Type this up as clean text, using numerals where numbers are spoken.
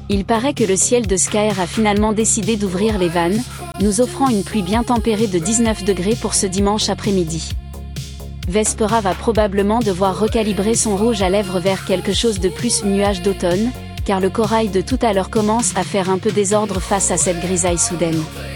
Il paraît que le ciel de Skyr a finalement décidé d'ouvrir les vannes, nous offrant une pluie bien tempérée de 19 degrés pour ce dimanche après-midi. Vespera va probablement devoir recalibrer son rouge à lèvres vers quelque chose de plus nuage d'automne, car le corail de tout à l'heure commence à faire un peu désordre face à cette grisaille soudaine.